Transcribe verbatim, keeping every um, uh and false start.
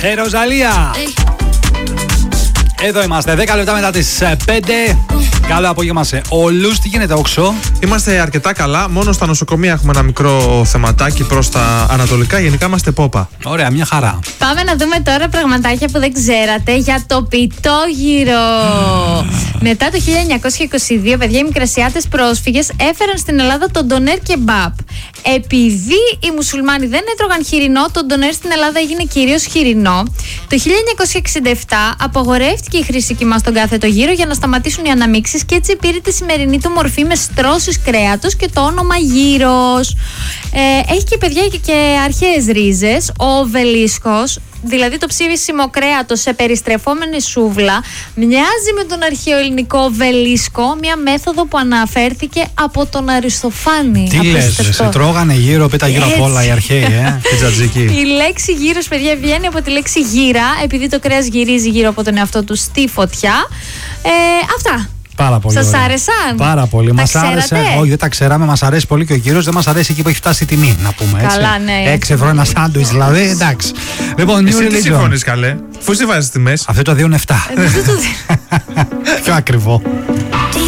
Ε, Ροζαλία. Εδώ είμαστε, δέκα λεπτά μετά τις πέντε. Καλό απόγευμα σε όλους. Τι γίνεται, Όξο? Είμαστε αρκετά καλά. Μόνο στα νοσοκομεία έχουμε ένα μικρό θεματάκι προς τα ανατολικά. Γενικά είμαστε πόπα. Ωραία, μια χαρά. Πάμε να δούμε τώρα πραγματάκια που δεν ξέρατε για το πιτόγυρο. Μετά το χίλια εννιακόσια είκοσι δύο, παιδιά, οι μικρασιάτες πρόσφυγες έφεραν στην Ελλάδα τον ντονέρ κεμπάπ. Επειδή οι μουσουλμάνοι δεν έτρωγαν χοιρινό, το ντονέρ στην Ελλάδα έγινε κυρίως χοιρινό. Το χίλια εννιακόσια εξήντα επτά απαγορεύτηκε η χρήση κιμά στον κάθετο γύρο για να σταματήσουν οι αναμίξεις και έτσι πήρε τη σημερινή του μορφή με στρώσεις κρέατος και το όνομα γύρος. Ε, έχει και, παιδιά, και, και αρχαίες ρίζες. Ο οβελίσκος, δηλαδή το ψήσιμο κρέατος σε περιστρεφόμενη σούβλα, μοιάζει με τον αρχαίο ελληνικό οβελίσκο, μια μέθοδο που αναφέρθηκε από τον Αριστοφάνη. Τι λες, σε τρώγανε γύρω, πέτα γύρω από όλα οι αρχαίοι, ε, και τζατζίκι. Η λέξη γύρος, παιδιά, βγαίνει από τη λέξη γύρα, επειδή το κρέας γυρίζει γύρω από τον εαυτό του στη φωτιά. Ε, αυτά. Πάρα πολύ. Σας ωραία. άρεσαν? Πάρα πολύ. Τα Μας άρεσε. Όχι, δεν τα ξέραμε. Μας αρέσει πολύ και ο κύριος. Δεν μας αρέσει εκεί που έχει φτάσει η τιμή, να πούμε έτσι. Καλά, ναι. έξι ευρώ ένα σάντουιτς, δηλαδή. Εντάξει. Λοιπόν, Εσύ New τι Religion. συμφωνείς, καλέ? Πώς τη βάζεις τιμές? Αυτό το δύο είναι επτά. Πιο ακριβό.